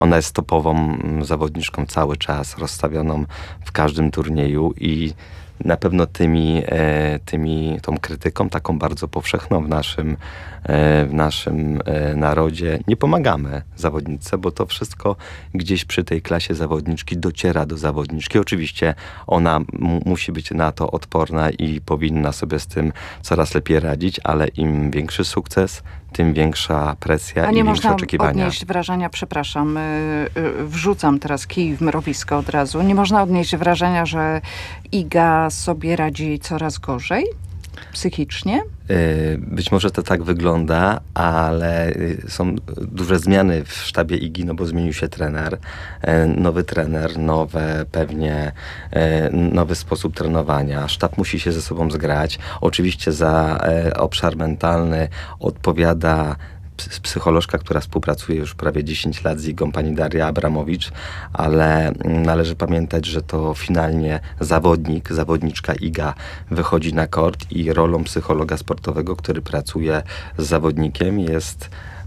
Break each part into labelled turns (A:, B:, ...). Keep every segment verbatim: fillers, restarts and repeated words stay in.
A: Ona jest topową zawodniczką cały czas, rozstawioną w każdym turnieju i na pewno tymi, e, tymi, tą krytyką taką bardzo powszechną w naszym, e, w naszym e, narodzie nie pomagamy zawodniczce, bo to wszystko gdzieś przy tej klasie zawodniczki dociera do zawodniczki. Oczywiście ona m- musi być na to odporna i powinna sobie z tym coraz lepiej radzić, ale im większy sukces, tym większa presja
B: A
A: i
B: nie
A: większe
B: można
A: oczekiwania.
B: odnieść wrażenia, przepraszam, y, y, wrzucam teraz kij w mrowisko od razu. Nie można odnieść wrażenia, że Iga sobie radzi coraz gorzej psychicznie?
A: Y, Być może to tak wygląda, ale y, są duże zmiany w sztabie Igi, no bo zmienił się trener, y, nowy trener, nowe pewnie, y, nowy sposób trenowania. Sztab musi się ze sobą zgrać. Oczywiście za y, obszar mentalny odpowiada ps- psycholożka, która współpracuje już prawie dziesięć lat z Igą, pani Daria Abramowicz, ale mm, należy pamiętać, że to finalnie zawodnik, zawodniczka Iga wychodzi na kort i rolą psychologa sportowego, który pracuje z zawodnikiem, jest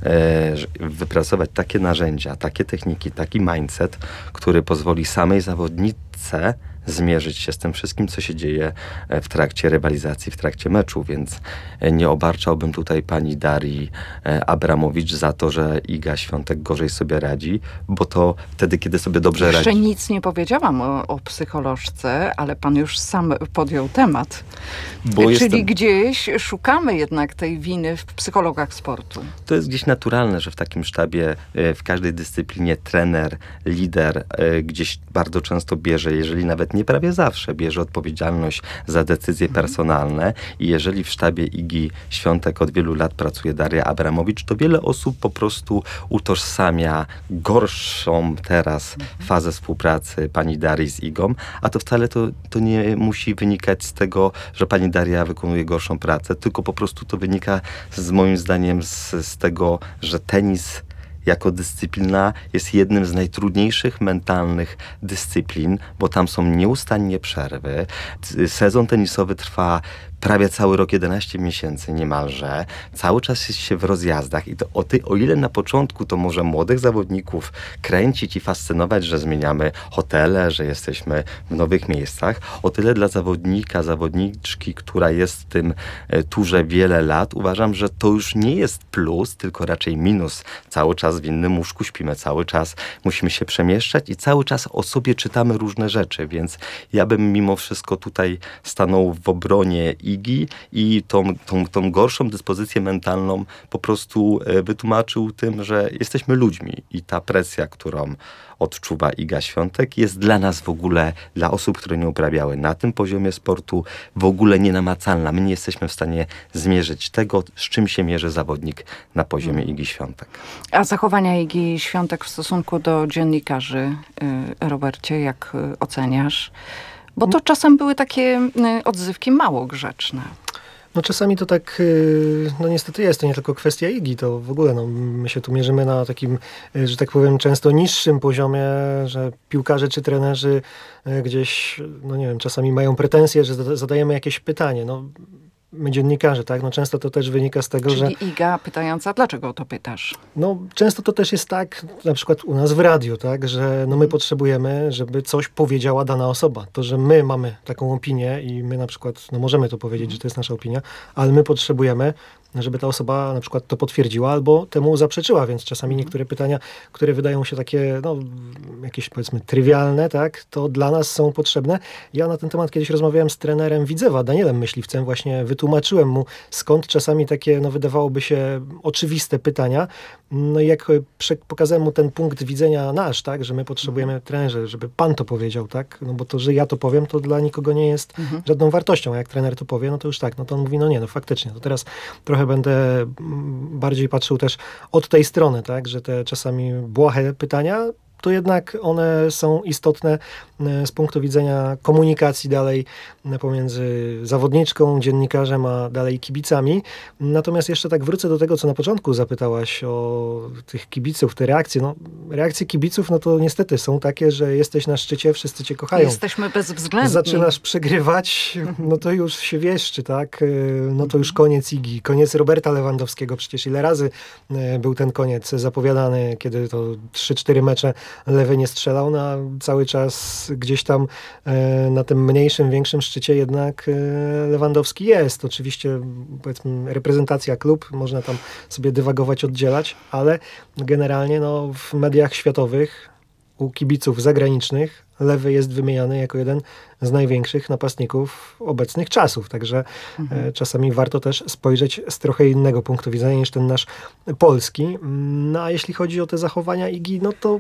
A: e, że- wypracować takie narzędzia, takie techniki, taki mindset, który pozwoli samej zawodniczce zmierzyć się z tym wszystkim, co się dzieje e, w trakcie rywalizacji, w trakcie meczu, więc e, nie obarczałbym tutaj pani Darii e, Abramowicz za to, że Iga Świątek gorzej sobie radzi, bo to wtedy, kiedy sobie dobrze
B: Jeszcze
A: radzi.
B: nic nie powiedziałam o, o psycholożce, ale pan już sam podjął temat.
A: Bo
B: Czyli
A: jestem,
B: gdzieś szukamy jednak tej winy w psychologach sportu.
A: to jest gdzieś naturalne, że w takim sztabie, e, w każdej dyscyplinie trener, lider e, gdzieś bardzo często bierze, jeżeli nawet nie prawie zawsze, bierze odpowiedzialność za decyzje personalne i jeżeli w sztabie Igi Świątek od wielu lat pracuje Daria Abramowicz, to wiele osób po prostu utożsamia gorszą teraz fazę współpracy pani Darii z Igą, a to wcale to, to nie musi wynikać z tego, że pani Daria wykonuje gorszą pracę, tylko po prostu to wynika z moim zdaniem z, z tego, że tenis jako dyscyplina jest jednym z najtrudniejszych mentalnych dyscyplin, bo tam są nieustannie przerwy. C- Sezon tenisowy trwa prawie cały rok, jedenaście miesięcy niemalże. Cały czas jest się w rozjazdach i to o, ty, o ile na początku to może młodych zawodników kręcić i fascynować, że zmieniamy hotele, że jesteśmy w nowych miejscach, o tyle dla zawodnika, zawodniczki, która jest w tym e, turze wiele lat, uważam, że to już nie jest plus, tylko raczej minus. Cały czas w innym łóżku śpimy, cały czas musimy się przemieszczać i cały czas o sobie czytamy różne rzeczy, więc ja bym mimo wszystko tutaj stanął w obronie Igi i tą, tą, tą gorszą dyspozycję mentalną po prostu e, wytłumaczył tym, że jesteśmy ludźmi i ta presja, którą odczuwa Iga Świątek, jest dla nas w ogóle, dla osób, które nie uprawiały na tym poziomie sportu, w ogóle nienamacalna. My nie jesteśmy w stanie zmierzyć tego, z czym się mierzy zawodnik na poziomie Igi Świątek.
B: A zachowania Igi Świątek w stosunku do dziennikarzy, y, Robercie, jak y, oceniasz? Bo to czasem były takie y, odzywki mało grzeczne.
C: No czasami to tak, y, no niestety jest, to nie tylko kwestia Igi, to w ogóle, no my się tu mierzymy na takim, y, że tak powiem, często niższym poziomie, że piłkarze czy trenerzy y, gdzieś, no nie wiem, czasami mają pretensje, że zada- zadajemy jakieś pytanie, no my dziennikarze, tak, no często to też wynika z tego, że
B: Czyli Iga pytająca, dlaczego o to pytasz?
C: no, często to też jest tak, na przykład u nas w radiu, tak, że no my potrzebujemy, żeby coś powiedziała dana osoba. To, że my mamy taką opinię i my na przykład, no możemy to powiedzieć, że to jest nasza opinia, ale my potrzebujemy, żeby ta osoba na przykład to potwierdziła albo temu zaprzeczyła, więc czasami niektóre pytania, które wydają się takie, no, jakieś powiedzmy trywialne, tak, to dla nas są potrzebne. Ja na ten temat kiedyś rozmawiałem z trenerem Widzewa, Danielem Myśliwcem, właśnie wytłumaczyłem mu, skąd czasami takie, no wydawałoby się oczywiste pytania. No i jak prze- pokazałem mu ten punkt widzenia nasz, tak, że my potrzebujemy trenerze, żeby pan to powiedział, tak, no bo to, że ja to powiem, to dla nikogo nie jest
B: Mhm.
C: żadną wartością, a jak trener to powie, no to już tak, no to on mówi, no nie, no faktycznie, to teraz trochę będę mm, bardziej patrzył też od tej strony, tak, że te czasami błahe pytania to jednak one są istotne z punktu widzenia komunikacji dalej pomiędzy zawodniczką, dziennikarzem, a dalej kibicami. Natomiast jeszcze tak wrócę do tego, co na początku zapytałaś o tych kibiców, te reakcje. No, reakcje kibiców, no to niestety są takie, że jesteś na szczycie, wszyscy cię kochają.
B: Jesteśmy bezwzględni.
C: Zaczynasz przegrywać, no to już się wieszczy, tak? No to już koniec Igi, koniec Roberta Lewandowskiego. Przecież ile razy był ten koniec zapowiadany, kiedy to trzy cztery mecze Lewy nie strzelał, no a cały czas gdzieś tam na tym mniejszym, większym szczycie jednak Lewandowski jest. Oczywiście, powiedzmy, reprezentacja, klub, można tam sobie dywagować, oddzielać, ale generalnie no, w mediach światowych u kibiców zagranicznych Lewy jest wymieniany jako jeden z największych napastników obecnych czasów. Także mhm. czasami warto też spojrzeć z trochę innego punktu widzenia niż ten nasz polski. No a jeśli chodzi o te zachowania Igi, no to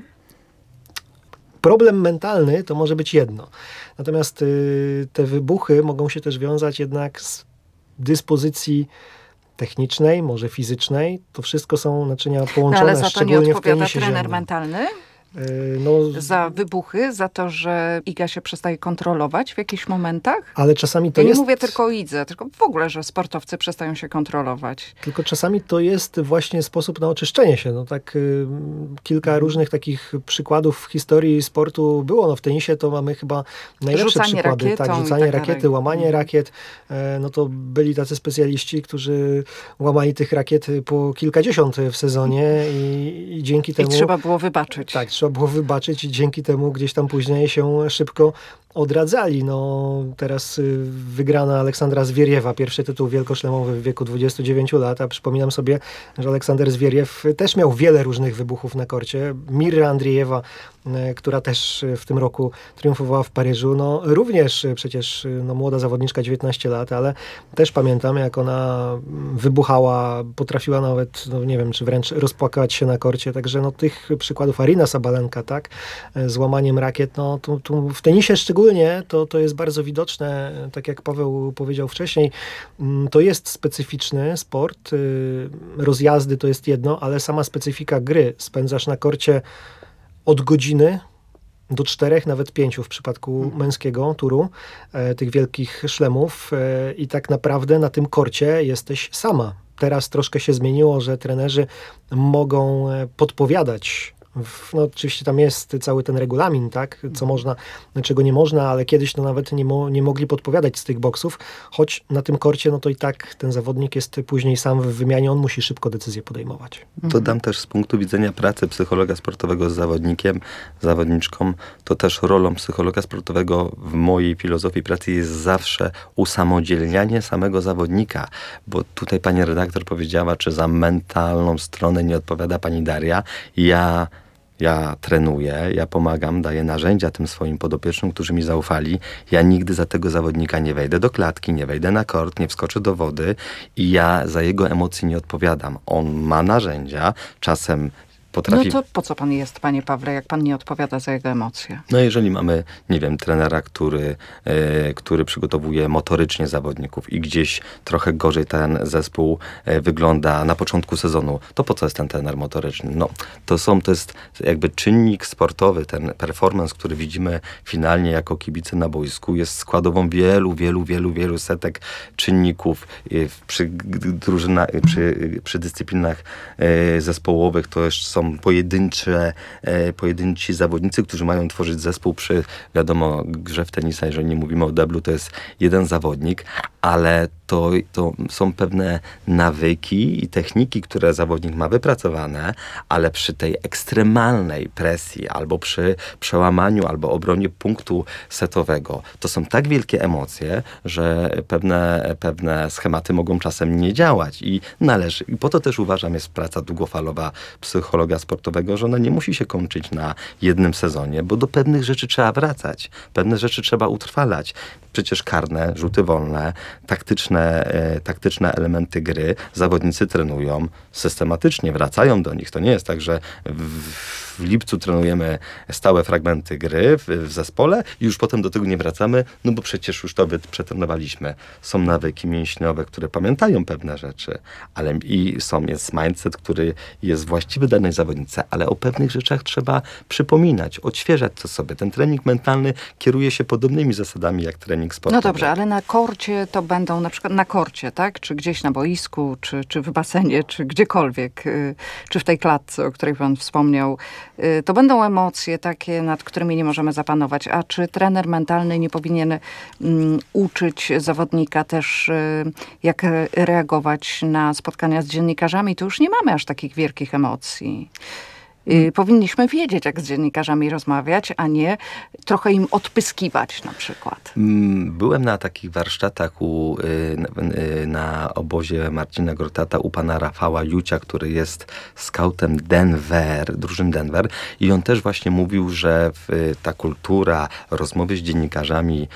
C: problem mentalny to może być jedno. Natomiast y, te wybuchy mogą się też wiązać jednak z dyspozycji technicznej, może fizycznej. To wszystko są naczynia połączone,
B: no, ale za to
C: szczególnie
B: nie
C: w
B: odpowiada
C: tenisie
B: trener
C: ziemnym.
B: mentalny?
C: No,
B: za wybuchy, za to, że Iga się przestaje kontrolować w jakichś momentach?
C: Ale czasami to
B: ja nie
C: jest...
B: mówię tylko o Idze, tylko w ogóle, że sportowcy przestają się kontrolować.
C: Tylko czasami to jest właśnie sposób na oczyszczenie się. No tak y, kilka
B: Mhm.
C: różnych takich przykładów w historii sportu było. No w tenisie to mamy chyba najlepsze
B: Rzucanie
C: przykłady.
B: rakietą
C: Tak,
B: i
C: rzucanie
B: tak
C: rakiety,
B: dalej.
C: łamanie
B: Mhm.
C: rakiet. E, no to byli tacy specjaliści, którzy łamali tych rakiet po kilkadziesiąt w sezonie i, i dzięki
B: I
C: temu...
B: trzeba było wybaczyć.
C: Tak, trzeba było wybaczyć i dzięki temu gdzieś tam później się szybko odradzali. No, teraz y, wygrana Aleksandra Zwieriewa, pierwszy tytuł wielkoszlemowy w wieku dwudziestu dziewięciu lat, a przypominam sobie, że Aleksander Zwieriew też miał wiele różnych wybuchów na korcie. Mirra Andriejewa, y, która też w tym roku triumfowała w Paryżu, no również y, przecież y, no, młoda zawodniczka, dziewiętnaście lat, ale też pamiętam, jak ona wybuchała, potrafiła nawet, no nie wiem, czy wręcz rozpłakać się na korcie, także no tych przykładów, Aryna Sabalenka, tak, z łamaniem rakiet, no tu, tu w tenisie szczególnie to, to jest bardzo widoczne, tak jak Paweł powiedział wcześniej, to jest specyficzny sport, rozjazdy to jest jedno, ale sama specyfika gry, spędzasz na korcie od godziny do czterech, nawet pięciu w przypadku męskiego turu, e, tych wielkich szlemów e, i tak naprawdę na tym korcie jesteś sama. Teraz troszkę się zmieniło, że trenerzy mogą podpowiadać. No, oczywiście tam jest cały ten regulamin, tak, co można, czego nie można, ale kiedyś no nawet nie, mo- nie mogli podpowiadać z tych boksów, choć na tym korcie, no to i tak ten zawodnik jest później sam w wymianie, on musi szybko decyzję podejmować.
A: Dodam też z punktu widzenia pracy psychologa sportowego z zawodnikiem, zawodniczką, to też rolą psychologa sportowego w mojej filozofii pracy jest zawsze usamodzielnianie samego zawodnika, bo tutaj pani redaktor powiedziała, czy za mentalną stronę nie odpowiada pani Daria. Ja Ja trenuję, ja pomagam, daję narzędzia tym swoim podopiecznym, którzy mi zaufali. Ja nigdy za tego zawodnika nie wejdę do klatki, nie wejdę na kort, nie wskoczę do wody i ja za jego emocje nie odpowiadam. On ma narzędzia, czasem potrafi...
B: No to po co pan jest, panie Pawle, jak pan nie odpowiada za jego emocje?
A: No jeżeli mamy, nie wiem, trenera, który, y, który przygotowuje motorycznie zawodników i gdzieś trochę gorzej ten zespół y, wygląda na początku sezonu, to po co jest ten trener motoryczny? No, to są, to jest jakby czynnik sportowy, ten performance, który widzimy finalnie jako kibice na boisku, jest składową wielu, wielu, wielu, wielu setek czynników y, przy, drużyna, przy, przy dyscyplinach y, zespołowych, to już są pojedyncze, e, pojedynczy zawodnicy, którzy mają tworzyć zespół przy, wiadomo, grze w tenisa, jeżeli nie mówimy o deblu, to jest jeden zawodnik, ale to, to są pewne nawyki i techniki, które zawodnik ma wypracowane, ale przy tej ekstremalnej presji, albo przy przełamaniu, albo obronie punktu setowego, to są tak wielkie emocje, że pewne, pewne schematy mogą czasem nie działać i należy, i po to też uważam, jest praca długofalowa psychologa sportowego, że ona nie musi się kończyć na jednym sezonie, bo do pewnych rzeczy trzeba wracać, pewne rzeczy trzeba utrwalać. Przecież karne, rzuty wolne, taktyczne, e, taktyczne elementy gry zawodnicy trenują systematycznie, wracają do nich. To nie jest tak, że w, w lipcu trenujemy stałe fragmenty gry w, w zespole i już potem do tego nie wracamy, no bo przecież już to przetrenowaliśmy. Są nawyki mięśniowe, które pamiętają pewne rzeczy, ale i są, jest mindset, który jest właściwy danej zawodnicy, ale o pewnych rzeczach trzeba przypominać, odświeżać to sobie. Ten trening mentalny kieruje się podobnymi zasadami jak trening sportowy.
B: No dobrze, ale na korcie to będą na przykład na korcie, tak? Czy gdzieś na boisku, czy, czy w basenie, czy gdziekolwiek, y, czy w tej klatce, o której pan wspomniał. Y, to będą emocje takie, nad którymi nie możemy zapanować. A czy trener mentalny nie powinien y, uczyć zawodnika też, y, jak reagować na spotkania z dziennikarzami? To już nie mamy aż takich wielkich emocji. Y, powinniśmy wiedzieć, jak z dziennikarzami rozmawiać, a nie trochę im odpyskiwać na przykład.
A: Byłem na takich warsztatach u, y, na obozie Marcina Gortata u pana Rafała Jucia, który jest skautem Denver, drużyn Denver, i on też właśnie mówił, że w, ta kultura rozmowy z dziennikarzami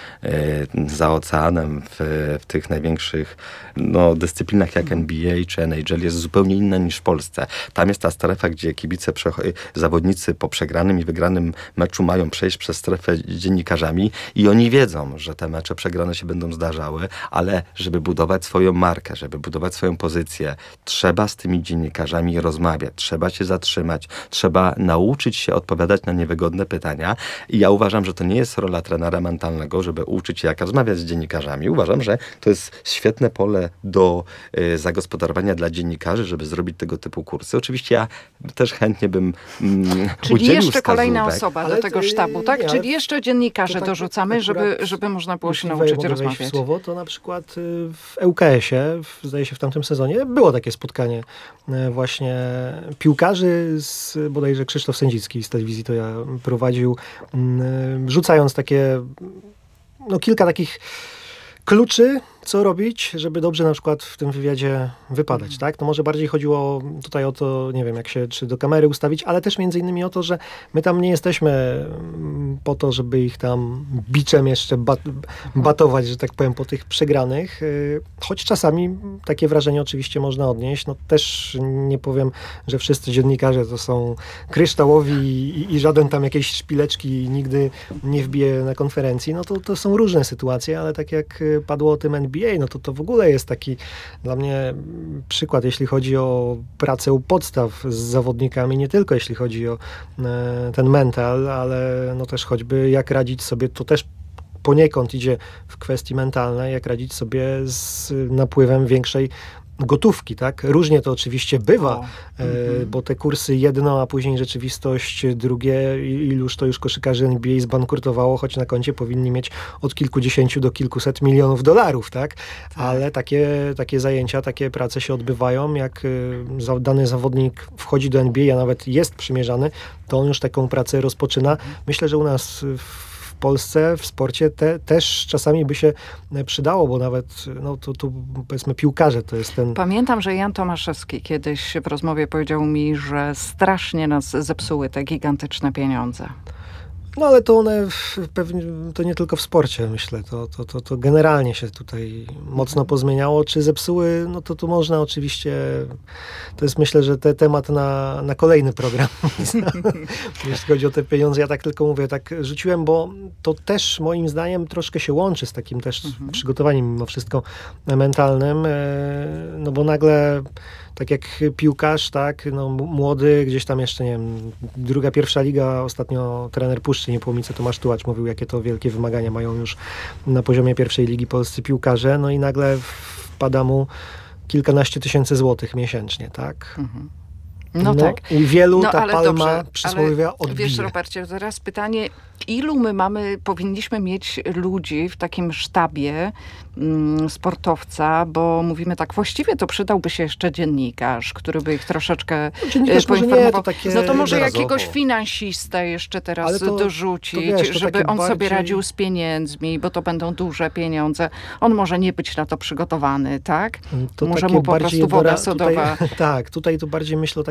A: y, za oceanem w, w tych największych no, dyscyplinach jak N B A czy N H L jest zupełnie inna niż w Polsce. Tam jest ta strefa, gdzie kibice przechodzą, zawodnicy po przegranym i wygranym meczu mają przejść przez strefę z dziennikarzami i oni wiedzą, że te mecze przegrane się będą zdarzały, ale żeby budować swoją markę, żeby budować swoją pozycję, trzeba z tymi dziennikarzami rozmawiać, trzeba się zatrzymać, trzeba nauczyć się odpowiadać na niewygodne pytania i ja uważam, że to nie jest rola trenera mentalnego, żeby uczyć się, jak rozmawiać z dziennikarzami. Uważam, że to jest świetne pole do y, zagospodarowania dla dziennikarzy, żeby zrobić tego typu kursy. Oczywiście ja też chętnie bym mm,
B: Czyli jeszcze
A: wskazówek.
B: kolejna osoba
C: Ale
B: do tego
C: to-
B: sztabu, tak?
C: nie,
B: Czyli jeszcze dziennikarzy
C: to tak
B: dorzucamy, żeby,
C: akurat,
B: żeby można było się
C: jeśli
B: nauczyć
C: mogę wejść w
B: rozmawiać.
C: słowo, to na przykład y, w E U K S-ie, w, zdaje się w tamtym sezonie, było takie spotkanie y, właśnie piłkarzy z bodajże Krzysztof Sędzicki z telewizji to ja prowadził, y, rzucając takie, no kilka takich kluczy, co robić, żeby dobrze na przykład w tym wywiadzie wypadać, tak? No może bardziej chodziło tutaj o to, nie wiem, jak się, czy do kamery ustawić, ale też między innymi o to, że my tam nie jesteśmy mm, po to, żeby ich tam biczem jeszcze bat, batować, że tak powiem, po tych przegranych, y, choć czasami takie wrażenie oczywiście można odnieść. No też nie powiem, że wszyscy dziennikarze to są kryształowi i, i żaden tam jakiejś szpileczki nigdy nie wbije na konferencji. No to, to są różne sytuacje, ale tak jak y, padło o tym N B A, no to to w ogóle jest taki dla mnie przykład, jeśli chodzi o pracę u podstaw z zawodnikami, nie tylko jeśli chodzi o e, ten mental, ale no też choćby jak radzić sobie, to też poniekąd idzie w kwestii mentalnej, jak radzić sobie z napływem większej gotówki, tak? Różnie to oczywiście bywa,
B: O,
C: e,
B: mhm.
C: bo te kursy jedno, a później rzeczywistość drugie, i- iluż to już koszykarzy N B A zbankrutowało, choć na koncie powinni mieć od kilkudziesięciu do kilkuset milionów dolarów, tak? Ale takie, takie zajęcia, takie prace się odbywają, jak y, za- dany zawodnik wchodzi do N B A, a nawet jest przymierzany, to on już taką pracę rozpoczyna. Myślę, że u nas w w Polsce w sporcie te, też czasami by się przydało, bo nawet no to, to powiedzmy piłkarze to jest ten...
B: Pamiętam, że Jan Tomaszewski kiedyś w rozmowie powiedział mi, że strasznie nas zepsuły te gigantyczne pieniądze.
C: No ale to one w- pewnie, to nie tylko w sporcie, myślę, to, to, to, to generalnie się tutaj mocno pozmieniało. Czy zepsuły, no to tu można oczywiście, to jest myślę, że te temat na, na kolejny program. Jeśli chodzi o te pieniądze, ja tak tylko mówię, tak rzuciłem, bo to też moim zdaniem troszkę się łączy z takim też
B: Mhm.
C: przygotowaniem mimo wszystko mentalnym, e, no bo nagle tak jak piłkarz, tak, no m- młody, gdzieś tam jeszcze, nie wiem, druga, pierwsza liga, ostatnio trener Puszczy Niepołomice Tomasz Tułacz mówił, jakie to wielkie wymagania mają już na poziomie pierwszej ligi polscy piłkarze, no i nagle wpada mu kilkanaście tysięcy złotych miesięcznie, tak?
B: Mhm. No, tak.
C: I wielu
B: No,
C: ta
B: ale
C: palma
B: dobrze,
C: przysłowiowa
B: ale
C: odbije.
B: wiesz, Robercie, teraz pytanie, ilu my mamy, powinniśmy mieć ludzi w takim sztabie mm, sportowca, bo mówimy tak, właściwie to przydałby się jeszcze dziennikarz, który by ich troszeczkę
C: No, dziennikarz
B: e,
C: może nie,
B: poinformował.
C: to takie
B: No to może
C: jednorazowo.
B: jakiegoś finansistę jeszcze teraz
C: Ale to-
B: dorzucić,
C: to wiesz, to
B: żeby
C: takie
B: on sobie
C: bardziej-
B: radził z pieniędzmi, bo to będą duże pieniądze. On może nie być na to przygotowany, tak?
C: To
B: Może
C: takie
B: mu po
C: bardziej
B: prostu woda
C: jednora-
B: sodowa.
C: Tutaj, tak, tutaj to bardziej myślę o takim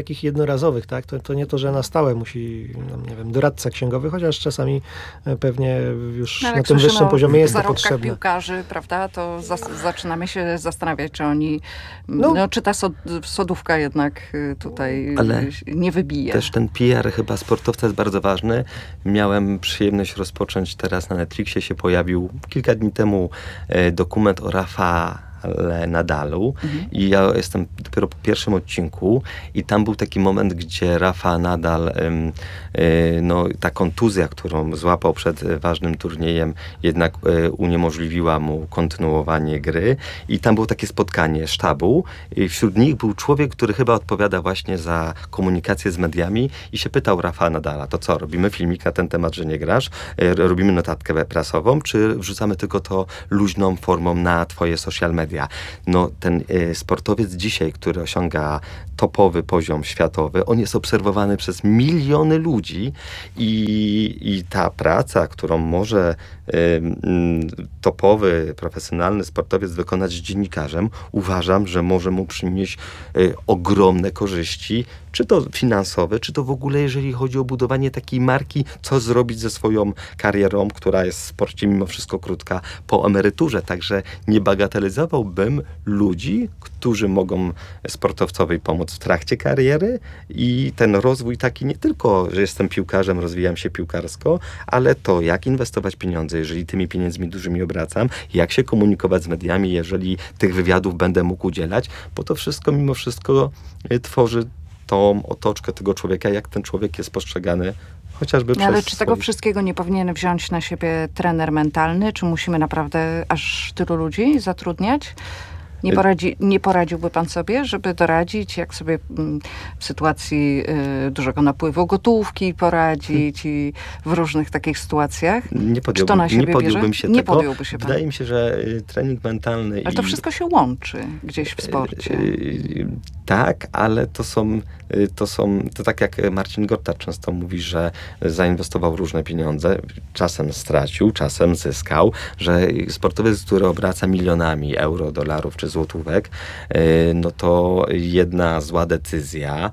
C: takich jednorazowych, tak? To, to nie to, że na stałe musi, no, nie wiem, doradca księgowy, chociaż czasami e, pewnie już
B: No,
C: na
B: jak
C: tym
B: słyszymy
C: wyższym
B: o
C: poziomie jest to
B: zarobkach
C: potrzebne.
B: piłkarzy, prawda, to zas- zaczynamy się zastanawiać, czy oni,
C: No.
B: no, czy ta sod- sodówka jednak y, tutaj
A: Ale
B: y, nie wybije.
A: Też ten P R chyba sportowca jest bardzo ważny. Miałem przyjemność rozpocząć teraz na Netflixie, się pojawił kilka dni temu e, dokument o Rafa Nadalu mhm. i ja jestem dopiero po pierwszym odcinku i tam był taki moment, gdzie Rafa Nadal, ym, y, no ta kontuzja, którą złapał przed ważnym turniejem, jednak y, uniemożliwiła mu kontynuowanie gry i tam było takie spotkanie sztabu i wśród nich był człowiek, który chyba odpowiada właśnie za komunikację z mediami i się pytał Rafa Nadala, to co, robimy filmik na ten temat, że nie grasz? Y, robimy notatkę prasową, czy wrzucamy tylko to luźną formą na twoje social media? No ten y, sportowiec dzisiaj, który osiąga topowy poziom światowy, on jest obserwowany przez miliony ludzi i, i ta praca, którą może y, y, topowy, profesjonalny sportowiec wykonać z dziennikarzem, uważam, że może mu przynieść y, ogromne korzyści, czy to finansowe, czy to w ogóle, jeżeli chodzi o budowanie takiej marki, co zrobić ze swoją karierą, która jest w sporcie mimo wszystko krótka, po emeryturze. Także nie bagatelizowałbym ludzi, którzy mogą sportowcowi pomóc w trakcie kariery i ten rozwój taki nie tylko, że jestem piłkarzem, rozwijam się piłkarsko, ale to, jak inwestować pieniądze, jeżeli tymi pieniędzmi dużymi obracam, jak się komunikować z mediami, jeżeli tych wywiadów będę mógł udzielać, bo to wszystko mimo wszystko y, tworzy tą otoczkę tego człowieka, jak ten człowiek jest postrzegany chociażby przez
B: Ale czy tego
A: swoich...
B: wszystkiego nie powinien wziąć na siebie trener mentalny? Czy musimy naprawdę aż tylu ludzi zatrudniać? Nie, poradzi, nie poradziłby pan sobie, żeby doradzić, jak sobie mm, w sytuacji y, dużego napływu gotówki poradzić hmm. i w różnych takich sytuacjach?
A: Nie,
B: Czy to na siebie
A: nie podjąłbym
B: bierze?
A: się
B: nie
A: tego.
B: podjąłby się pan.
A: Wydaje mi się, że y, trening mentalny...
B: Ale to
A: i...
B: wszystko się łączy gdzieś w sporcie.
A: Y, y, tak, ale to są, y, to są... To tak jak Marcin Gortat często mówi, że zainwestował różne pieniądze, czasem stracił, czasem zyskał, że sportowiec, który obraca milionami euro, dolarów czy złotówek, no to jedna zła decyzja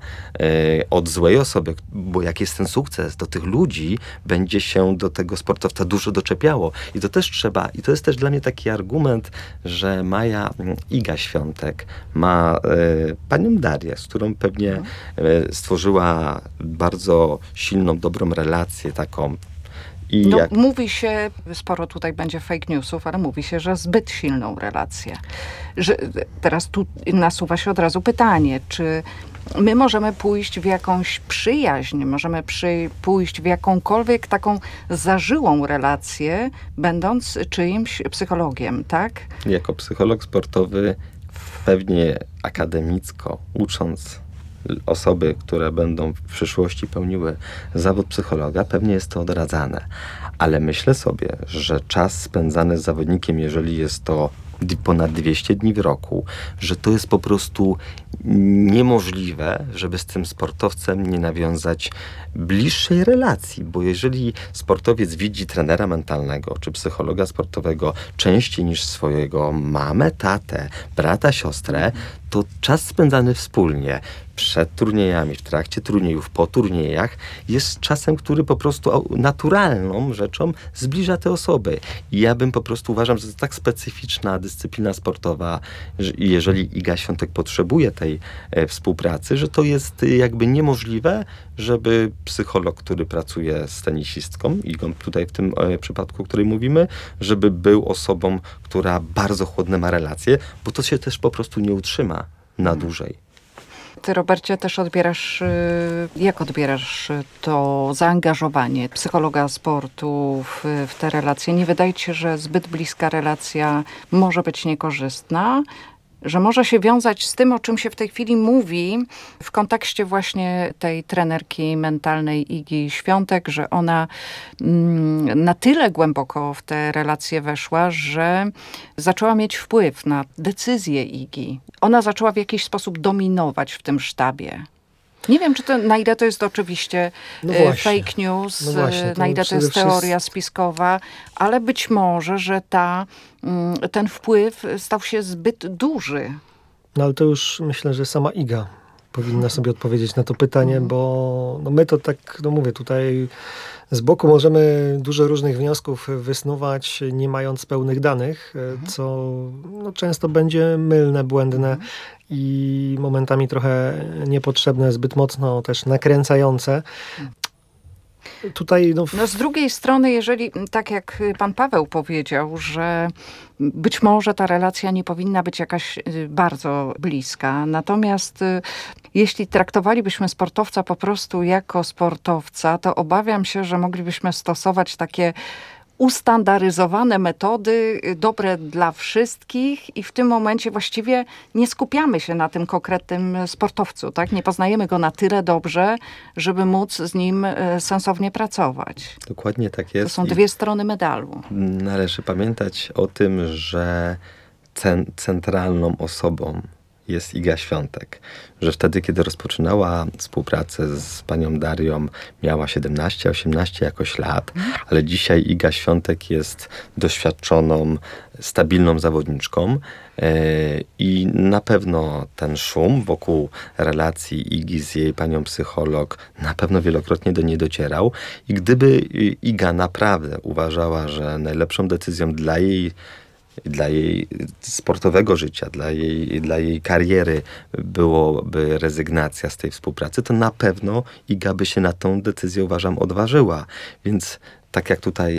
A: od złej osoby, bo jak jest ten sukces, do tych ludzi będzie się do tego sportowca dużo doczepiało. I to też trzeba, i to jest też dla mnie taki argument, że Maja Iga Świątek ma panią Darię, z którą pewnie stworzyła bardzo silną, dobrą relację taką. I
B: no,
A: jak...
B: Mówi się, sporo tutaj będzie fake newsów, ale mówi się, że zbyt silną relację. Że teraz tu nasuwa się od razu pytanie, czy my możemy pójść w jakąś przyjaźń, możemy przy, pójść w jakąkolwiek taką zażyłą relację, będąc czyimś psychologiem, tak?
A: Jako psycholog sportowy pewnie akademicko, ucząc osoby, które będą w przyszłości pełniły zawód psychologa, pewnie jest to odradzane. Ale myślę sobie, że czas spędzany z zawodnikiem, jeżeli jest to ponad dwieście dni w roku, że to jest po prostu niemożliwe, żeby z tym sportowcem nie nawiązać bliższej relacji, bo jeżeli sportowiec widzi trenera mentalnego czy psychologa sportowego częściej niż swojego mamę, tatę, brata, siostrę, to czas spędzany wspólnie przed turniejami, w trakcie turniejów, po turniejach jest czasem, który po prostu naturalną rzeczą zbliża te osoby. I ja bym po prostu uważam, że to jest tak specyficzna dyscyplina sportowa, że jeżeli Iga Świątek potrzebuje tej e, współpracy, że to jest e, jakby niemożliwe, żeby psycholog, który pracuje z tenisistką, Igą tutaj w tym e, przypadku, o której mówimy, żeby był osobą, która bardzo chłodne ma relacje, bo to się też po prostu nie utrzyma na dłużej.
B: Ty, Robercie, też odbierasz, jak odbierasz to zaangażowanie psychologa sportu w, w te relacje? Nie wydaje ci się, że zbyt bliska relacja może być niekorzystna? Że może się wiązać z tym, o czym się w tej chwili mówi w kontekście właśnie tej trenerki mentalnej Igi Świątek, że ona mm, na tyle głęboko w te relacje weszła, że zaczęła mieć wpływ na decyzje Igi. Ona zaczęła w jakiś sposób dominować w tym sztabie. Nie wiem, czy to, na ile to jest oczywiście
C: no
B: fake news,
C: no właśnie,
B: na ile to jest teoria
C: wszystko...
B: spiskowa, ale być może, że ta, ten wpływ stał się zbyt duży.
C: No ale to już myślę, że sama Iga powinna sobie odpowiedzieć na to pytanie, bo no my to tak, no mówię, tutaj z boku możemy dużo różnych wniosków wysnuwać, nie mając pełnych danych, co no, często będzie mylne, błędne i momentami trochę niepotrzebne, zbyt mocno też nakręcające. Tutaj, no, w...
B: No z drugiej strony, jeżeli, tak jak pan Paweł powiedział, że być może ta relacja nie powinna być jakaś bardzo bliska, natomiast jeśli traktowalibyśmy sportowca po prostu jako sportowca, to obawiam się, że moglibyśmy stosować takie ustandaryzowane metody, dobre dla wszystkich i w tym momencie właściwie nie skupiamy się na tym konkretnym sportowcu, tak? Nie poznajemy go na tyle dobrze, żeby móc z nim sensownie pracować.
A: Dokładnie tak jest.
B: To są dwie strony medalu.
A: Należy pamiętać o tym, że cen- centralną osobą jest Iga Świątek, że wtedy, kiedy rozpoczynała współpracę z panią Darią, miała siedemnaście osiemnaście jakoś lat, ale dzisiaj Iga Świątek jest doświadczoną, stabilną zawodniczką i na pewno ten szum wokół relacji Igi z jej panią psycholog na pewno wielokrotnie do niej docierał i gdyby Iga naprawdę uważała, że najlepszą decyzją dla jej dla jej sportowego życia, dla jej, dla jej kariery byłoby rezygnacja z tej współpracy, to na pewno Iga by się na tą decyzję, uważam, odważyła. Więc tak jak tutaj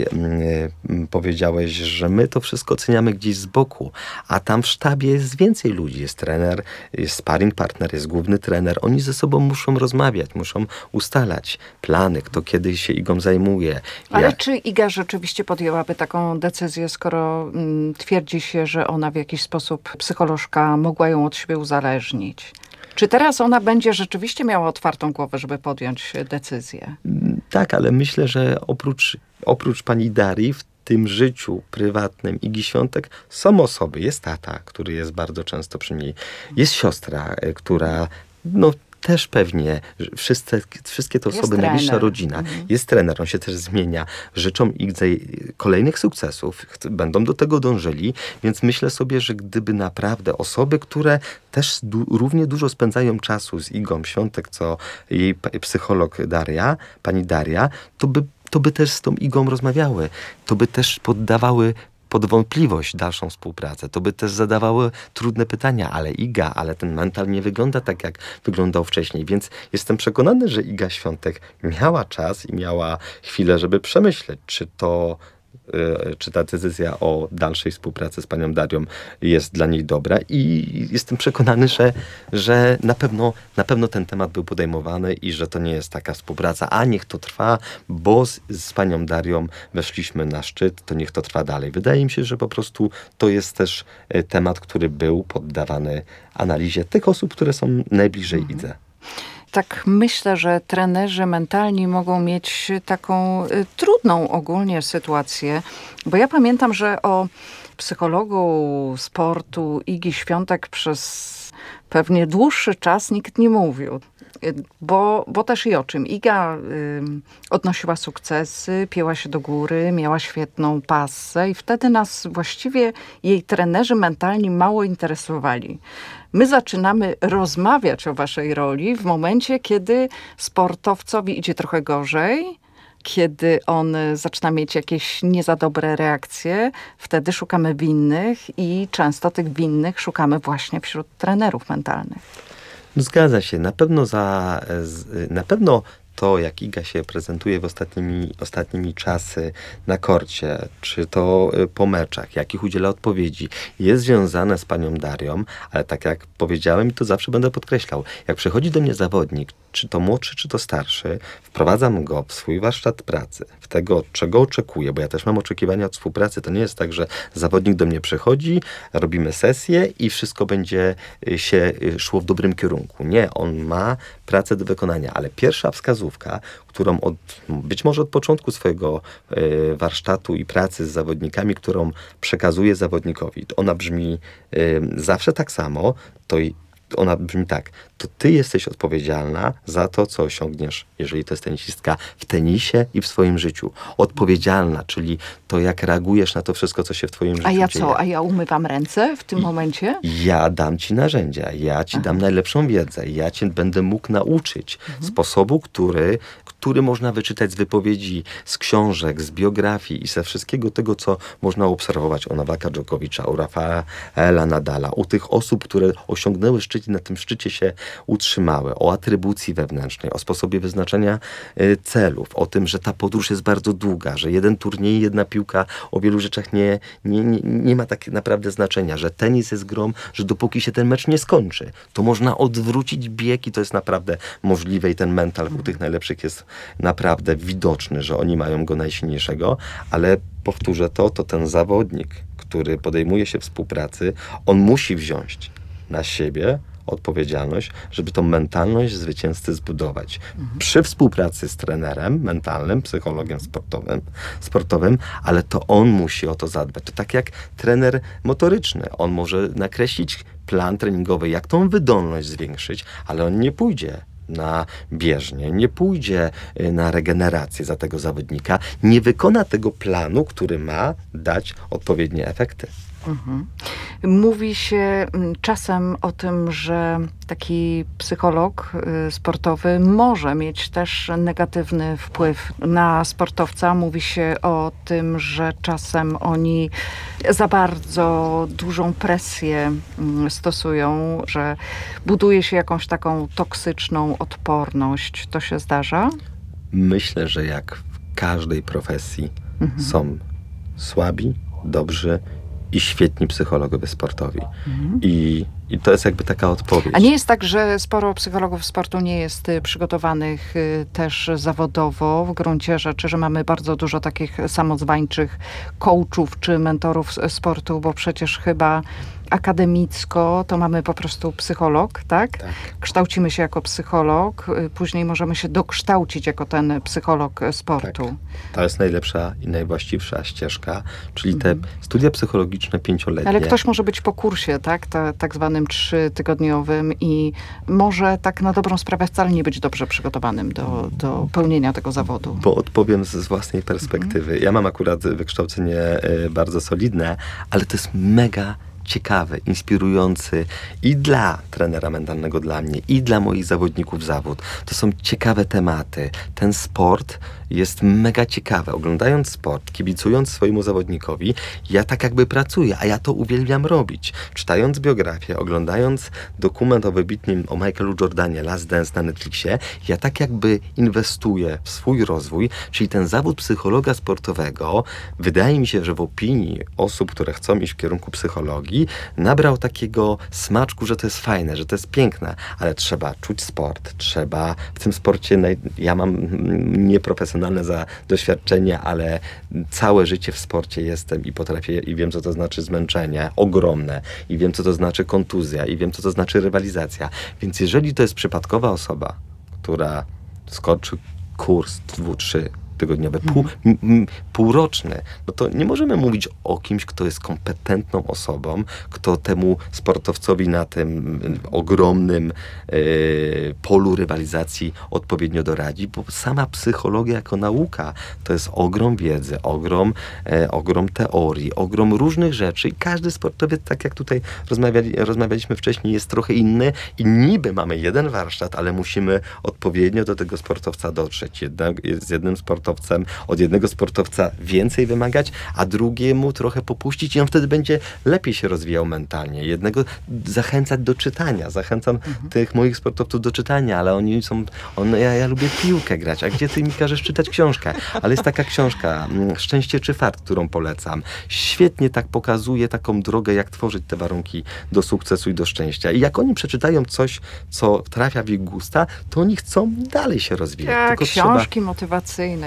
A: y, powiedziałeś, że my to wszystko oceniamy gdzieś z boku, a tam w sztabie jest więcej ludzi. Jest trener, jest sparring partner, jest główny trener. Oni ze sobą muszą rozmawiać, muszą ustalać plany, kto kiedy się Igą zajmuje.
B: Ale
A: Jak...
B: czy Iga rzeczywiście podjęłaby taką decyzję, skoro mm, twierdzi się, że ona w jakiś sposób, psycholożka, mogła ją od siebie uzależnić? Czy teraz ona będzie rzeczywiście miała otwartą głowę, żeby podjąć decyzję?
A: Tak, ale myślę, że oprócz, oprócz pani Darii w tym życiu prywatnym Igi Świątek są osoby. Jest tata, który jest bardzo często przy niej. Jest siostra, która no też pewnie, wszyscy, wszystkie te osoby, najbliższa rodzina. Mhm. Jest trener, on się też zmienia. Życzą Idze kolejnych sukcesów. Będą do tego dążyli. Więc myślę sobie, że gdyby naprawdę osoby, które też du- równie dużo spędzają czasu z Igą Świątek, co jej psycholog Daria, pani Daria, to by, to by też z tą Igą rozmawiały. To by też poddawały pod wątpliwość dalszą współpracę. To by też zadawały trudne pytania, ale Iga, ale ten mental nie wygląda tak, jak wyglądał wcześniej. Więc jestem przekonany, że Iga Świątek miała czas i miała chwilę, żeby przemyśleć, czy to czy ta decyzja o dalszej współpracy z panią Darią jest dla niej dobra i jestem przekonany, że, że na pewno, na pewno ten temat był podejmowany i że to nie jest taka współpraca, a niech to trwa, bo z, z panią Darią weszliśmy na szczyt, to niech to trwa dalej. Wydaje mi się, że po prostu to jest też temat, który był poddawany analizie tych osób, które są najbliżej mhm. Idze.
B: Tak myślę, że trenerzy mentalni mogą mieć taką y, trudną ogólnie sytuację, bo ja pamiętam, że o psychologu sportu Igi Świątek przez pewnie dłuższy czas nikt nie mówił. Bo, bo też i o czym. Iga y, odnosiła sukcesy, pięła się do góry, miała świetną passę i wtedy nas właściwie jej trenerzy mentalni mało interesowali. My zaczynamy rozmawiać o waszej roli w momencie, kiedy sportowcowi idzie trochę gorzej, kiedy on zaczyna mieć jakieś nie za dobre reakcje, wtedy szukamy winnych i często tych winnych szukamy właśnie wśród trenerów mentalnych.
A: Zgadza się. Na pewno za, na pewno to, jak Iga się prezentuje w ostatnimi, ostatnimi czasy na korcie, czy to po meczach, jakich udziela odpowiedzi, jest związane z panią Darią, ale tak jak powiedziałem i to zawsze będę podkreślał, jak przychodzi do mnie zawodnik, czy to młodszy, czy to starszy, wprowadzam go w swój warsztat pracy, w tego, czego oczekuję, bo ja też mam oczekiwania od współpracy. To nie jest tak, że zawodnik do mnie przychodzi, robimy sesję i wszystko będzie się szło w dobrym kierunku. Nie, on ma pracę do wykonania, ale pierwsza wskazówka, którą od, być może od początku swojego y, warsztatu i pracy z zawodnikami, którą przekazuję zawodnikowi, to ona brzmi y, zawsze tak samo, to ona brzmi tak, to ty jesteś odpowiedzialna za to, co osiągniesz, jeżeli to jest tenisistka, w tenisie i w swoim życiu. Odpowiedzialna, czyli to, jak reagujesz na to wszystko, co się w twoim życiu
B: A ja
A: dzieje.
B: co? A ja umywam ręce w tym momencie?
A: Ja dam ci narzędzia, ja ci dam najlepszą wiedzę, ja cię będę mógł nauczyć sposobu, który, który można wyczytać z wypowiedzi, z książek, z biografii i ze wszystkiego tego, co można obserwować u Nowaka Dżokowicza, u Rafaela Nadala, u tych osób, które osiągnęły szczyt i na tym szczycie się utrzymały, o atrybucji wewnętrznej, o sposobie wyznaczania y, celów, o tym, że ta podróż jest bardzo długa, że jeden turniej, jedna piłka o wielu rzeczach nie, nie, nie, nie ma tak naprawdę znaczenia, że tenis jest grą, że dopóki się ten mecz nie skończy, to można odwrócić bieg i to jest naprawdę możliwe i ten mental u tych najlepszych jest naprawdę widoczny, że oni mają go najsilniejszego, ale powtórzę to, to ten zawodnik, który podejmuje się współpracy, on musi wziąć na siebie odpowiedzialność, żeby tą mentalność zwycięzcy zbudować. Mhm. Przy współpracy z trenerem mentalnym, psychologiem sportowym, sportowym, ale to on musi o to zadbać. To tak jak trener motoryczny. On może nakreślić plan treningowy, jak tą wydolność zwiększyć, ale on nie pójdzie na bieżnię, nie pójdzie na regenerację za tego zawodnika, nie wykona tego planu, który ma dać odpowiednie efekty.
B: Mhm. Mówi się czasem o tym, że taki psycholog y, sportowy może mieć też negatywny wpływ na sportowca. Mówi się o tym, że czasem oni za bardzo dużą presję y, stosują, że buduje się jakąś taką toksyczną odporność. To się zdarza?
A: Myślę, że jak w każdej profesji
B: Mhm.
A: są słabi, dobrzy i świetni psychologowie sportowi. Mhm. I, I to jest jakby taka odpowiedź.
B: A nie jest tak, że sporo psychologów sportu nie jest y, przygotowanych y, też zawodowo w gruncie rzeczy, że mamy bardzo dużo takich samozwańczych coachów czy mentorów s- sportu, bo przecież chyba akademicko to mamy po prostu psycholog, tak?
A: Tak.
B: Kształcimy się jako psycholog, y, później możemy się dokształcić jako ten psycholog y, sportu.
A: Tak. To jest najlepsza i najwłaściwsza ścieżka, czyli te studia psychologiczne pięcioletnie.
B: Ale ktoś może być po kursie, tak? Ta, tak zwanym trzytygodniowym i może tak na dobrą sprawę wcale nie być dobrze przygotowanym do, do pełnienia tego zawodu.
A: Bo odpowiem z, z własnej perspektywy. Mhm. Ja mam akurat wykształcenie y, bardzo solidne, ale to jest mega ciekawy, inspirujący i dla trenera mentalnego, dla mnie, i dla moich zawodników zawód. To są ciekawe tematy. Ten sport jest mega ciekawy. Oglądając sport, kibicując swojemu zawodnikowi, ja tak jakby pracuję, a ja to uwielbiam robić. Czytając biografię, oglądając dokument o wybitnym, o Michaelu Jordanie, Last Dance na Netflixie, ja tak jakby inwestuję w swój rozwój, czyli ten zawód psychologa sportowego, wydaje mi się, że w opinii osób, które chcą iść w kierunku psychologii, nabrał takiego smaczku, że to jest fajne, że to jest piękne, ale trzeba czuć sport, trzeba w tym sporcie, naj... ja mam nieprofesjonalne za doświadczenie, ale całe życie w sporcie jestem i potrafię i wiem, co to znaczy zmęczenie, ogromne, i wiem, co to znaczy kontuzja, i wiem, co to znaczy rywalizacja. Więc jeżeli to jest przypadkowa osoba, która skoczy kurs dwu, trzy tygodniowy, pół, m, m, półroczny, no to nie możemy mówić o kimś, kto jest kompetentną osobą, kto temu sportowcowi na tym ogromnym y, polu rywalizacji odpowiednio doradzi, bo sama psychologia jako nauka to jest ogrom wiedzy, ogrom, e, ogrom teorii, ogrom różnych rzeczy i każdy sportowiec, tak jak tutaj rozmawiali, rozmawialiśmy wcześniej, jest trochę inny i niby mamy jeden warsztat, ale musimy odpowiednio do tego sportowca dotrzeć. Jedna, z jednym sportowcem od jednego sportowca więcej wymagać, a drugiemu trochę popuścić i on wtedy będzie lepiej się rozwijał mentalnie. Jednego zachęcać do czytania. Zachęcam mhm. tych moich sportowców do czytania, ale oni są... On, ja, ja lubię piłkę grać, a gdzie ty mi każesz czytać książkę? Ale jest taka książka, Szczęście czy fart, którą polecam. Świetnie tak pokazuje taką drogę, jak tworzyć te warunki do sukcesu i do szczęścia. I jak oni przeczytają coś, co trafia w ich gusta, to oni chcą dalej się rozwijać.
B: Tak,
A: Tylko
B: książki
A: trzeba...
B: motywacyjne.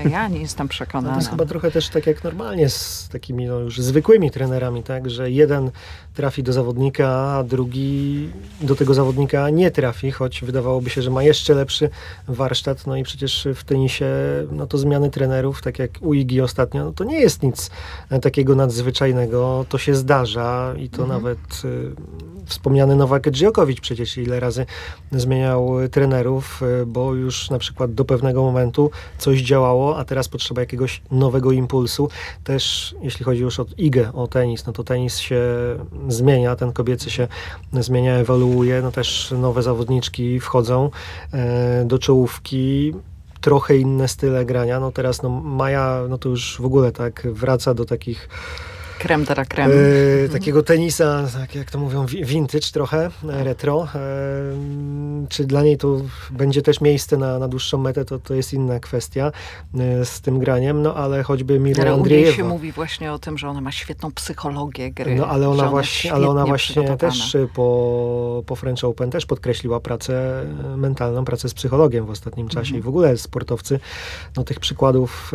B: Ja nie jestem
C: No
B: przekonana.
C: to jest chyba trochę też tak jak normalnie z takimi no, już zwykłymi trenerami, tak, że jeden trafi do zawodnika, a drugi do tego zawodnika nie trafi, choć wydawałoby się, że ma jeszcze lepszy warsztat. No i przecież w tenisie no to zmiany trenerów, tak jak u Igi ostatnio, no to nie jest nic takiego nadzwyczajnego. To się zdarza i to
B: Mhm.
C: nawet y, wspomniany Nowak Djokovic przecież ile razy zmieniał trenerów, y, bo już na przykład do pewnego momentu coś działało, a teraz potrzeba jakiegoś nowego impulsu. Też jeśli chodzi już o Igę, o tenis, no to tenis się zmienia, ten kobiecy się zmienia, ewoluuje, no też nowe zawodniczki wchodzą e, do czołówki, trochę inne style grania, no teraz no Maja, no to już w ogóle tak wraca do takich
B: Creme de la creme.
C: E, takiego tenisa, tak jak to mówią, wi- vintage trochę, e, retro. E, czy dla niej to będzie też miejsce na, na dłuższą metę, to, to jest inna kwestia e, z tym graniem, no ale choćby Mira
B: Ale u niej się
C: Andriejewa.
B: mówi właśnie o tym, że ona ma świetną psychologię gry.
C: No ale
B: że
C: ona
B: jest
C: właśnie, ale ona
B: świetnie
C: właśnie
B: przygotowana.
C: też po, po French Open też podkreśliła pracę mentalną, pracę z psychologiem w ostatnim czasie
B: Mhm.
C: i w ogóle sportowcy, no tych przykładów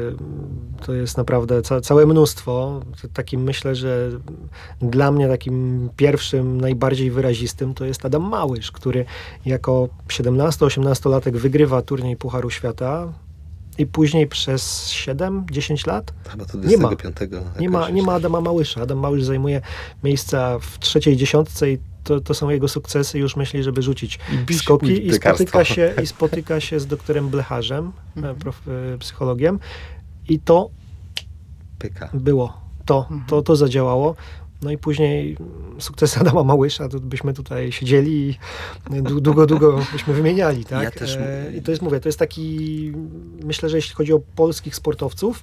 C: y, to jest naprawdę ca, całe mnóstwo. Takim myślę, że dla mnie takim pierwszym, najbardziej wyrazistym to jest Adam Małysz, który jako siedemnasto-osiemnastolatek wygrywa turniej Pucharu Świata i później przez siedem dziesięć lat
A: Chyba to
C: Nie ma.
A: dwudziestego piątego
C: nie ma,
A: jakoś.
C: nie ma Adama Małysza. Adam Małysz zajmuje miejsca w trzeciej dziesiątce i to, to są jego sukcesy. Już myśli, żeby rzucić
A: I bić
C: skoki i
A: lekarstwo.
C: spotyka, się, i spotyka się z doktorem Blecharzem,
B: Mhm.
C: e, prof, e, psychologiem i to
A: Pyka.
C: było. To, to, to zadziałało. No i później sukcesy Adama Małysza, to byśmy tutaj siedzieli i dłu- długo, długo byśmy wymieniali, tak?
A: Ja też-
C: E, I to jest, mówię, to jest taki, myślę, że jeśli chodzi o polskich sportowców,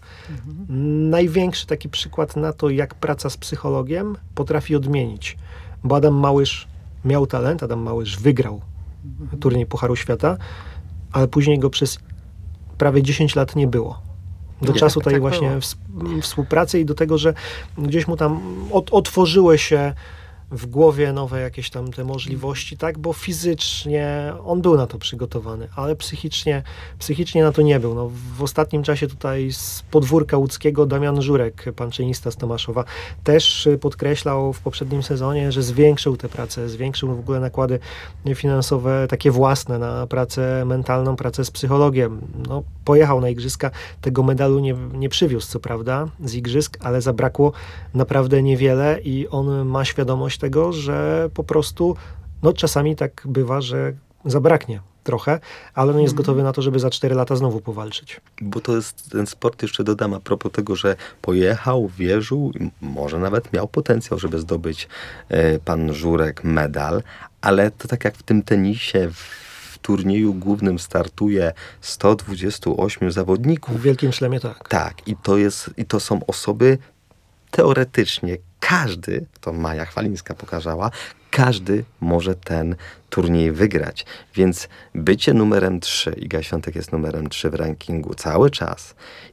C: największy taki przykład na to, jak praca z psychologiem potrafi odmienić. Bo Adam Małysz miał talent, Adam Małysz wygrał turniej Pucharu Świata, ale później go przez prawie dziesięć lat nie było. Do
B: No
C: czasu
B: tak,
C: tej
B: tak
C: właśnie
B: było.
C: ws- współpracy i do tego, że gdzieś mu tam od, otworzyły się w głowie nowe jakieś tam te możliwości, tak, bo fizycznie on był na to przygotowany, ale psychicznie, psychicznie na to nie był. No, w ostatnim czasie tutaj z podwórka łódzkiego Damian Żurek, pan czenista z Tomaszowa, też y, podkreślał w poprzednim sezonie, że zwiększył tę pracę, zwiększył w ogóle nakłady finansowe, takie własne na pracę mentalną, pracę z psychologiem. No, pojechał na igrzyska, tego medalu nie, nie przywiózł, co prawda, z igrzysk, ale zabrakło naprawdę niewiele i on ma świadomość tego, że po prostu no czasami tak bywa, że zabraknie trochę, ale on jest
B: Mhm.
C: gotowy na to, żeby za cztery lata znowu powalczyć.
A: Bo to jest ten sport, jeszcze dodam a propos tego, że pojechał, wierzył, i może nawet miał potencjał, żeby zdobyć e, pan Żurek medal, ale to tak jak w tym tenisie, w turnieju głównym startuje sto dwudziestu ośmiu zawodników.
C: W Wielkim Szlemie tak.
A: Tak, i to jest, i to są osoby teoretycznie, każdy, to Maja Chwalińska pokazała, każdy może ten turniej wygrać. Więc bycie numerem trzy, Iga Świątek jest numerem trzy w rankingu cały czas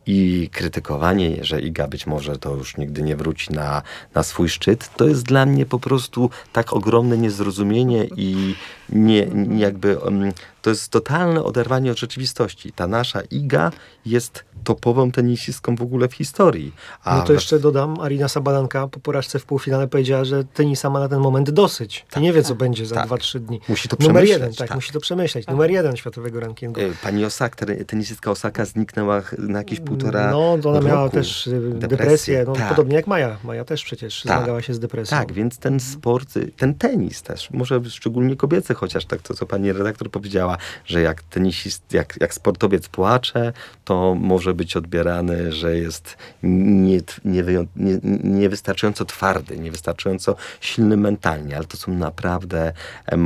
A: i krytykowanie, że Iga być może to już nigdy nie wróci na, na swój szczyt, to jest dla mnie po prostu tak ogromne niezrozumienie i nie, nie jakby um, to jest totalne oderwanie od rzeczywistości. Ta nasza Iga jest topową tenisistką w ogóle w historii. A
C: No to jeszcze dodam, Arina Sabalenka po porażce w półfinale powiedziała, że tenisa ma na ten moment dosyć. I nie wie, co będzie za
A: tak.
C: dwa trzy dni.
A: musi to
C: Numer
A: przemyśleć.
C: jeden, tak,
A: tak.
C: musi to przemyśleć. Numer jeden światowego rankingu.
A: E, Pani Osaka, ten- tenisistka Osaka zniknęła ch- na jakieś półtora
C: No, to ona
A: roku.
C: miała też y, depresję,
A: Depresję,
C: no,
A: tak.
C: podobnie jak Maja. Maja też przecież
A: Tak.
C: zmagała się z depresją.
A: Tak, więc ten sport, y, ten tenis też, może szczególnie kobiecy, chociaż tak to, co pani redaktor powiedziała, że jak tenisist, jak, jak sportowiec płacze, to może być odbierany, że jest nie, nie, nie, niewystarczająco twardy, niewystarczająco silny mentalnie, ale to są naprawdę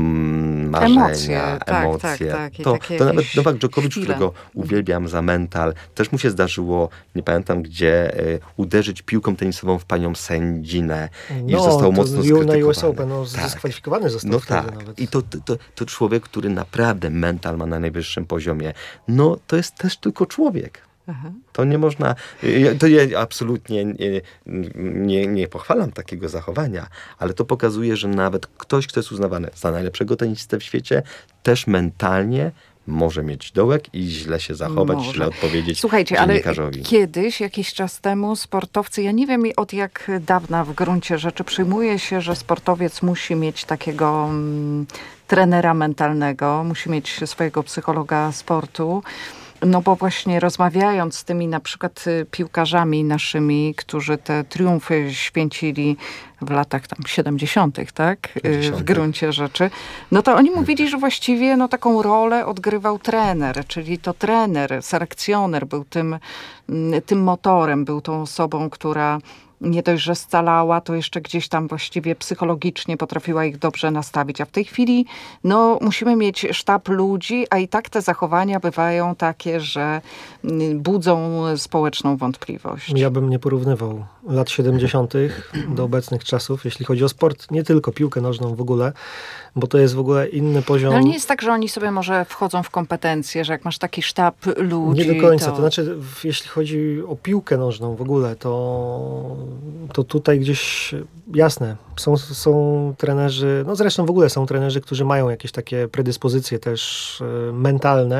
A: em, marzenia,
B: Emocje, tak,
A: emocje.
B: tak, tak. I
A: To,
B: takie
A: to nawet
B: jakieś
A: Nowak Dżokowicz,
B: chwile.
A: którego uwielbiam za mental, też mu się zdarzyło, nie pamiętam gdzie, y, uderzyć piłką tenisową w panią sędzinę i został
C: to
A: mocno
C: U- na U S
A: skrytykowany.
C: Open, no,
A: Tak.
C: zdyskwalifikowany został
A: No
C: wtedy
A: tak.
C: nawet.
A: I to, to, to, to człowiek, który naprawdę mental ma na najwyższym poziomie. No to jest też tylko człowiek.
B: Aha.
A: To nie można, ja- to ja absolutnie nie, nie, nie pochwalam takiego zachowania, ale to pokazuje, że nawet ktoś, kto jest uznawany za najlepszego tenisistę w świecie, też mentalnie może mieć dołek i źle się zachować,
B: Może.
A: źle odpowiedzieć
B: Słuchajcie, ale
A: dziennikarzowi.
B: kiedyś, jakiś czas temu sportowcy, ja nie wiem od jak dawna w gruncie rzeczy przyjmuje się, że sportowiec musi mieć takiego mm, trenera mentalnego, musi mieć swojego psychologa sportu. No bo właśnie rozmawiając z tymi na przykład y, piłkarzami naszymi, którzy te triumfy święcili w latach tam siedemdziesiątych, tak? Y, w
A: pięćdziesiątych.
B: gruncie rzeczy. No to oni mówili, że właściwie no, taką rolę odgrywał trener, czyli to trener, selekcjoner był tym, mm, tym motorem, był tą osobą, która nie dość, że scalała, to jeszcze gdzieś tam właściwie psychologicznie potrafiła ich dobrze nastawić. A w tej chwili no, musimy mieć sztab ludzi, a i tak te zachowania bywają takie, że mm, budzą społeczną wątpliwość.
C: Ja bym nie porównywał lat siedemdziesiątych do obecnych czasów, jeśli chodzi o sport, nie tylko piłkę nożną w ogóle, bo to jest w ogóle inny poziom.
B: No, ale nie jest tak, że oni sobie może wchodzą w kompetencje, że jak masz taki sztab ludzi...
C: Nie do końca.
B: To,
C: To znaczy, w- jeśli chodzi o piłkę nożną w ogóle, to, to tutaj gdzieś jasne, są, są trenerzy, no zresztą w ogóle są trenerzy, którzy mają jakieś takie predyspozycje też e, mentalne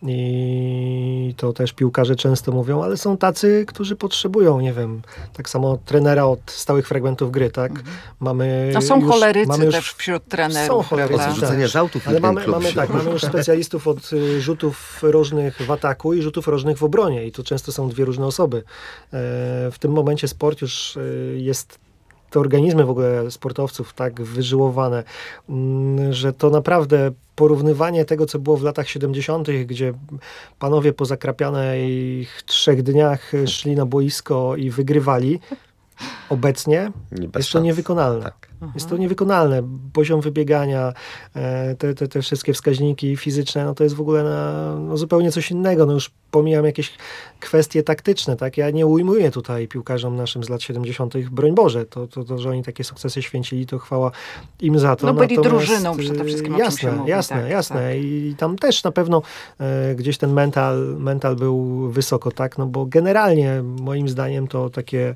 C: i to też piłkarze często mówią, ale są tacy, którzy potrzebują, nie wiem, tak samo trenera od stałych fragmentów gry, tak? Mamy
B: no są
C: już,
B: cholerycy
C: mamy już
B: też wśród trenerów.
C: Są cholerycy,
B: prawda?
A: Od rzucenia z autów
C: ale
A: jeden
C: mamy,
A: klub
C: mamy,
A: się-
C: tak, mamy już specjalistów od y, rzutów rożnych w ataku i rzutów rożnych w obronie i to często są dwie różne osoby. E, w tym momencie sport już y, jest, te organizmy w ogóle sportowców tak wyżyłowane, mm, że to naprawdę porównywanie tego, co było w latach siedemdziesiątych, gdzie panowie po zakrapianych trzech dniach szli na boisko i wygrywali, obecnie
A: Nie, bez
C: jest to
A: szans.
C: niewykonalne.
A: Tak.
C: Jest to niewykonalne. Poziom wybiegania, e, te, te, te wszystkie wskaźniki fizyczne, no to jest w ogóle na, no zupełnie coś innego. No już pomijam jakieś kwestie taktyczne, tak? Ja nie ujmuję tutaj piłkarzom naszym z lat siedemdziesiątych, broń Boże, to, to, to, że oni takie sukcesy święcili, to chwała im za to.
B: No byli
C: Natomiast,
B: drużyną przede wszystkim, o czym
C: jasne,
B: się mówi,
C: jasne,
B: tak,
C: jasne.
B: tak.
C: I tam też na pewno e, gdzieś ten mental, mental był wysoko, tak? No bo generalnie moim zdaniem to takie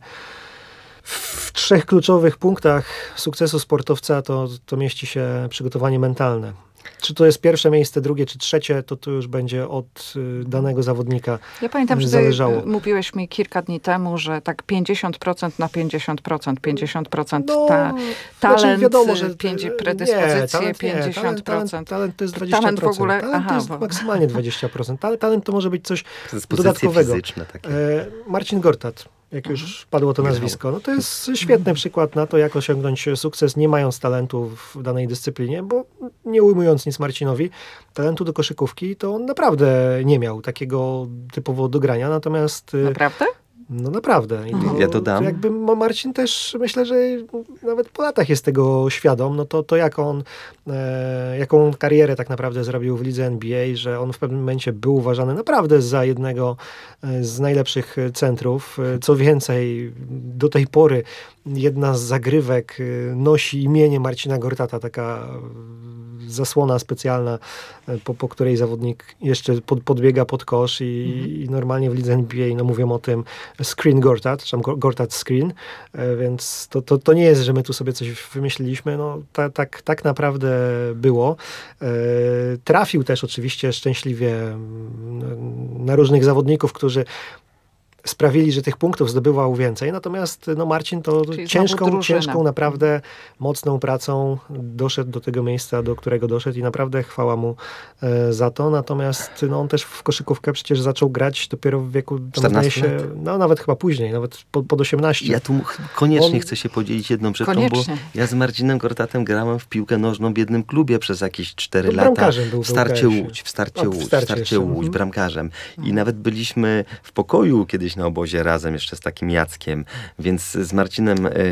C: w trzech kluczowych punktach sukcesu sportowca to, to mieści się przygotowanie mentalne. Czy to jest pierwsze miejsce, drugie czy trzecie, to to już będzie od y, danego zawodnika
B: Ja pamiętam, że ty
C: zależało.
B: mówiłeś mi kilka dni temu, że tak pięćdziesiąt procent na pięćdziesiąt procent, pięćdziesiąt procent
C: No,
B: ta,
C: znaczy
B: talent,
C: wiadomo, że
B: pięć,
C: nie,
B: predyspozycje
C: talent nie,
B: pięćdziesiąt procent.
C: Talent, talent, talent to jest dwadzieścia procent.
B: Talent w ogóle,
C: Talent
B: aha,
C: to jest
B: bo-
C: maksymalnie dwadzieścia procent. Talent, talent to może być coś
A: Predyspozycje
C: dodatkowego.
A: fizyczne takie.
C: E, Marcin Gortat, jak już padło to nazwisko, no to jest świetny przykład na to, jak osiągnąć sukces, nie mając talentu w danej dyscyplinie, bo nie ujmując nic Marcinowi, talentu do koszykówki to on naprawdę nie miał takiego typowo do grania, natomiast y,
B: Naprawdę?
C: no naprawdę. I to,
A: Ja dodam.
C: To jakby Ma- Marcin też, myślę, że nawet po latach jest tego świadom, no to, to jak on, e, jaką karierę tak naprawdę zrobił w lidze N B A, że on w pewnym momencie był uważany naprawdę za jednego e, z najlepszych centrów. E, Co więcej, do tej pory jedna z zagrywek e, nosi imienie Marcina Gortata, taka e, zasłona specjalna, e, po, po której zawodnik jeszcze pod, podbiega pod kosz i, i normalnie w lidze N B A no, mówią o tym Screen Gortat, czy tam Go- Gortat Screen, e, więc to, to, to nie jest, że my tu sobie coś wymyśliliśmy, no ta, tak, tak naprawdę było. E, Trafił też oczywiście szczęśliwie mm, na różnych zawodników, którzy sprawili, że tych punktów zdobywał więcej, natomiast no Marcin to
B: Czyli znowu
C: ciężką,
B: drużyna.
C: ciężką, naprawdę mocną pracą doszedł do tego miejsca, do którego doszedł i naprawdę chwała mu e, za to, natomiast no, on też w koszykówkę przecież zaczął grać dopiero w wieku, tam zdaje
A: czternaście
C: się, no nawet chyba później, nawet po, pod osiemnaście.
A: Ja tu ch- koniecznie
C: On-
A: chcę się podzielić jedną rzeczą,
B: Koniecznie.
A: bo ja z Marcinem Gortatem grałem w piłkę nożną w jednym klubie przez jakieś cztery
C: No,
A: lata.
C: bramkarzem był w
A: W Starcie
C: U K S ie.
A: Łódź, w Starcie
C: A, w
A: Łódź, w
C: Starcie
A: Starcie
C: jeszcze,
A: Łódź,
C: mhm.
A: bramkarzem. I nawet byliśmy w pokoju kiedyś na obozie razem, jeszcze z takim Jackiem, więc z Marcinem e,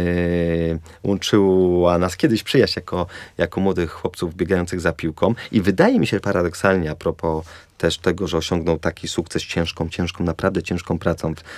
A: łączyła nas kiedyś przyjaźń jako, jako młodych chłopców biegających za piłką i wydaje mi się paradoksalnie a propos też tego, że osiągnął taki sukces ciężką, ciężką, naprawdę ciężką pracą w,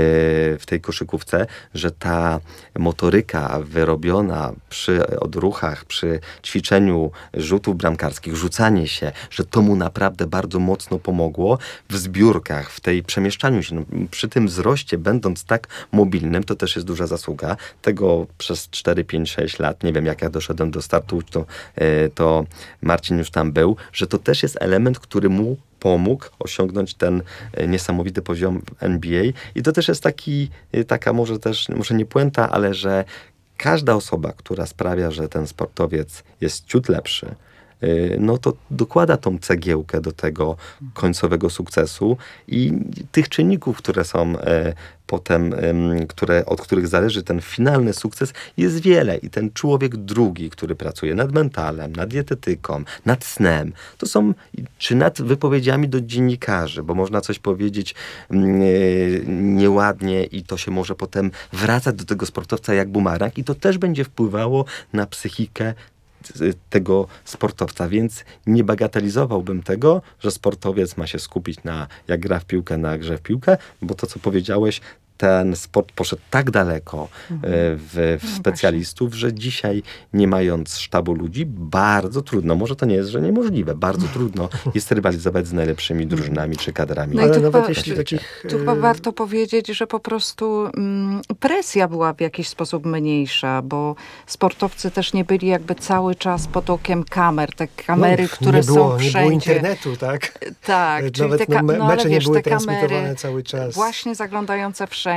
A: w tej koszykówce, że ta motoryka wyrobiona przy odruchach, przy ćwiczeniu rzutów bramkarskich, rzucanie się, że to mu naprawdę bardzo mocno pomogło w zbiórkach, w tej przemieszczaniu się. No, przy tym wzroście, będąc tak mobilnym, to też jest duża zasługa. Tego przez cztery, pięć, sześć lat, nie wiem jak ja doszedłem do startu, to, to Marcin już tam był, że to też jest element, który mu pomógł osiągnąć ten niesamowity poziom N B A. I to też jest taki, taka może też, może nie puenta, ale że każda osoba, która sprawia, że ten sportowiec jest ciut lepszy, no to dokłada tą cegiełkę do tego końcowego sukcesu i tych czynników, które są e, potem, e, które, od których zależy ten finalny sukces, jest wiele. I ten człowiek drugi, który pracuje nad mentalem, nad dietetyką, nad snem, to są, czy nad wypowiedziami do dziennikarzy, bo można coś powiedzieć e, nieładnie i to się może potem wracać do tego sportowca jak bumerang i to też będzie wpływało na psychikę tego sportowca, więc nie bagatelizowałbym tego, że sportowiec ma się skupić na, jak gra w piłkę, na grze w piłkę, bo to, co powiedziałeś, ten sport poszedł tak daleko mhm. w, w specjalistów, że dzisiaj, nie mając sztabu ludzi, bardzo trudno, może to nie jest, że niemożliwe, bardzo trudno jest rywalizować z najlepszymi drużynami czy kadrami.
B: No i
C: ale
B: tu
C: nawet
B: chyba,
C: jeśli takich...
B: Tu chyba warto powiedzieć, że po prostu mm, presja była w jakiś sposób mniejsza, bo sportowcy też nie byli jakby cały czas pod okiem kamer. Te kamery,
C: no,
B: które
C: nie było,
B: są wszędzie.
C: Nie było internetu, tak?
B: Tak, czyli
C: nawet
B: te, ka-
C: me-
B: no,
C: mecze
B: ale
C: nie
B: wiesz,
C: były
B: te
C: transmitowane
B: kamery
C: cały czas.
B: właśnie zaglądające wszędzie.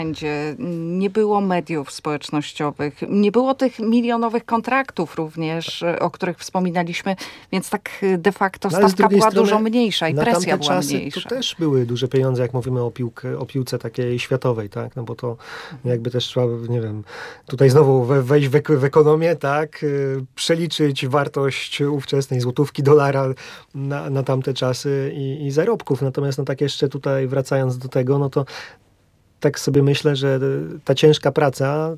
B: Nie było mediów społecznościowych. Nie było tych milionowych kontraktów również, o których wspominaliśmy, więc tak de facto
C: no,
B: stawka była
C: strony,
B: dużo mniejsza i
C: na
B: presja była
C: czasy
B: mniejsza.
C: To też były duże pieniądze, jak mówimy o, piłkę, o piłce takiej światowej, tak? No bo to jakby też trzeba, nie wiem, tutaj znowu we, wejść w, ek- w ekonomię, tak? Yy, przeliczyć wartość ówczesnej złotówki, dolara na, na tamte czasy i, i zarobków. Natomiast no tak jeszcze tutaj wracając do tego, no to tak sobie myślę, że ta ciężka praca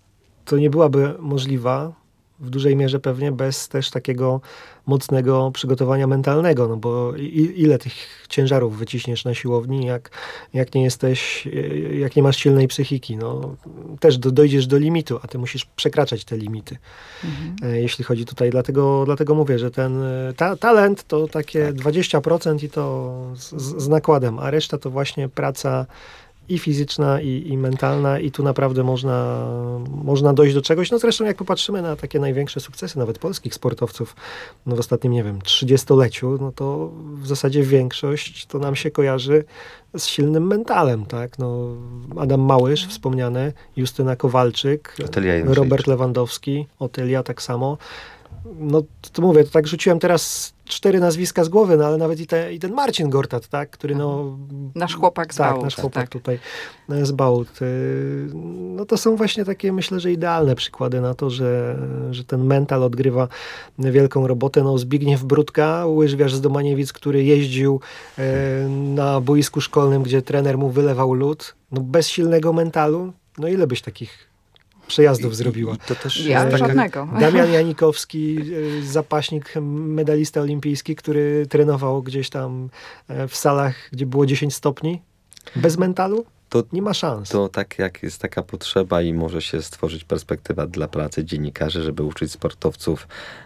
C: to nie byłaby możliwa w dużej mierze pewnie bez też takiego mocnego przygotowania mentalnego, no bo i, ile tych ciężarów wyciśniesz na siłowni, jak, jak nie jesteś, jak nie masz silnej psychiki, no też do, dojdziesz do limitu, a ty musisz przekraczać te limity, mhm. jeśli chodzi tutaj, dlatego, dlatego mówię, że ten ta, talent to takie tak. dwadzieścia procent i to z, z nakładem, a reszta to właśnie praca i fizyczna, i, i mentalna i tu naprawdę można, można dojść do czegoś. No zresztą jak popatrzymy na takie największe sukcesy, nawet polskich sportowców no w ostatnim, nie wiem, trzydziestoleciu, no to w zasadzie większość to nam się kojarzy z silnym mentalem, tak? No, Adam Małysz, wspomniany, Justyna Kowalczyk, Robert Lewandowski, Otylia tak samo. No to mówię, to tak rzuciłem teraz cztery nazwiska z głowy, no ale nawet i, te, i ten Marcin Gortat, tak, który no...
B: Nasz chłopak z
C: tak,
B: Bałut.
C: Nasz chłopak
B: tak.
C: tutaj z Bałut. No to są właśnie takie, myślę, że idealne przykłady na to, że, że ten mental odgrywa wielką robotę. No Zbigniew Brudka, łyżwiarz z Domaniewic, który jeździł e, na boisku szkolnym, gdzie trener mu wylewał lód. No bez silnego mentalu, no ile byś takich przejazdów zrobiła.
A: I to też
B: ja
A: taka...
B: żadnego.
C: Damian Janikowski, zapaśnik, medalista olimpijski, który trenował gdzieś tam w salach, gdzie było dziesięć stopni. Bez mentalu? To nie ma szans.
A: To tak jak jest taka potrzeba i może się stworzyć perspektywa dla pracy dziennikarzy, żeby uczyć sportowców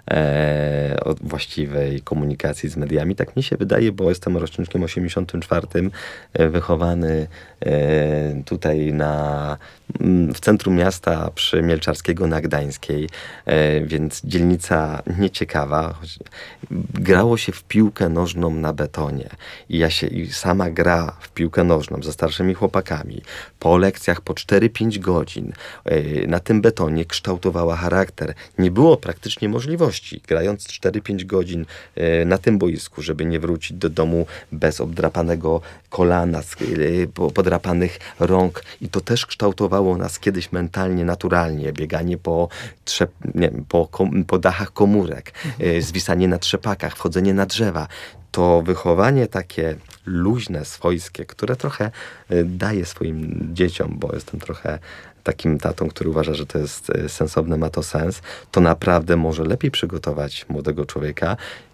A: e, o właściwej komunikacji z mediami. Tak mi się wydaje, bo jestem rocznikiem osiemdziesiątym czwartym, e, wychowany e, tutaj na, m, w centrum miasta przy Mielczarskiego na Gdańskiej, e, więc dzielnica nieciekawa. Choć grało się w piłkę nożną na betonie. I ja się, i sama gra w piłkę nożną ze starszymi chłopakami po lekcjach po cztery pięć godzin yy, na tym betonie kształtowała charakter. Nie było praktycznie możliwości, grając cztery pięć godzin yy, na tym boisku, żeby nie wrócić do domu bez obdrapanego kolana, yy, podrapanych rąk. I to też kształtowało nas kiedyś mentalnie, naturalnie. Bieganie po, trzep, nie, po, kom, po dachach komórek, yy, zwisanie na trzepakach, wchodzenie na drzewa. To wychowanie takie luźne, swojskie, które trochę daje swoim dzieciom, bo jestem trochę takim tatą, który uważa, że to jest sensowne, ma to sens, to naprawdę może lepiej przygotować młodego człowieka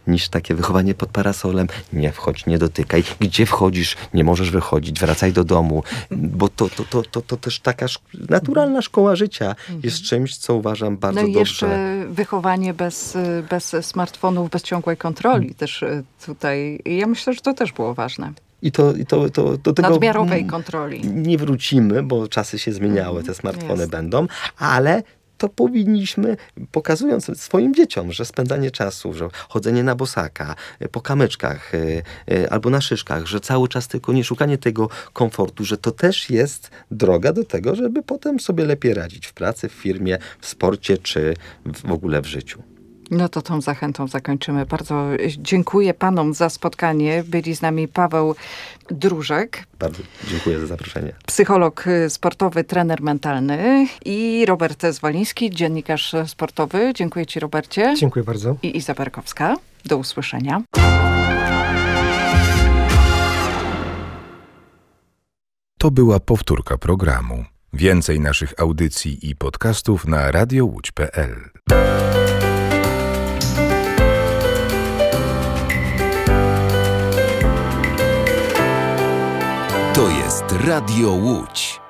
A: niż takie wychowanie pod parasolem. Nie wchodź, nie dotykaj. Gdzie wchodzisz, nie możesz wychodzić, wracaj do domu. Bo to, to, to, to, to też taka szk- naturalna szkoła życia jest czymś, co uważam bardzo
B: No i
A: dobrze.
B: jeszcze wychowanie bez, bez smartfonów, bez ciągłej kontroli też tutaj. Ja myślę, że to też było ważne.
A: I to, i to, to do tego
B: Nadmiarowej kontroli.
A: nie wrócimy, bo czasy się zmieniały, te smartfony
B: Jest.
A: będą, ale to powinniśmy, pokazując swoim dzieciom, że spędzanie czasu, że chodzenie na bosaka, po kamyczkach y, y, albo na szyszkach, że cały czas tylko nie szukanie tego komfortu, że to też jest droga do tego, żeby potem sobie lepiej radzić w pracy, w firmie, w sporcie czy w ogóle w życiu.
B: No to tą zachętą zakończymy. Bardzo dziękuję panom za spotkanie. Byli z nami Paweł Drużek,
A: Bardzo dziękuję za zaproszenie.
B: psycholog sportowy, trener mentalny, i Robert Zwoliński, dziennikarz sportowy. Dziękuję ci, Robercie.
C: Dziękuję bardzo.
B: I Iza Berkowska. Do usłyszenia.
D: To była powtórka programu. Więcej naszych audycji i podcastów na radio łódź kropka pe el.
E: To jest Radio Łódź.